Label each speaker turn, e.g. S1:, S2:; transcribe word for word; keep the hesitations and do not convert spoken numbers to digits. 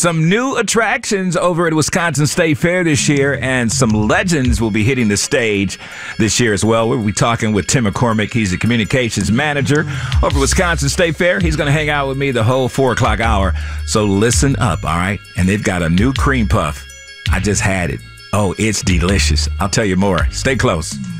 S1: Some new attractions over at Wisconsin State Fair this year, and some legends will be hitting the stage this year as well. We'll be talking with Tim McCormick. He's the communications manager over at Wisconsin State Fair. He's going to hang out with me the whole four o'clock hour. So listen up, all right? And they've got a new cream puff. I just had it. Oh, it's delicious. I'll tell you more. Stay close.